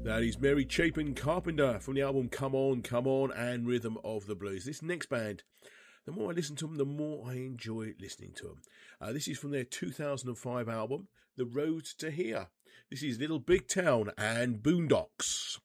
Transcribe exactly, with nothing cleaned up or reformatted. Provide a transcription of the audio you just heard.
That is Mary Chapin Carpenter from the album Come On, Come On and Rhythm of the Blues. This next band, the more I listen to them, the more I enjoy listening to them. Uh, this is from their two thousand five album, The Road to Here. This is Little Big Town and Boondocks.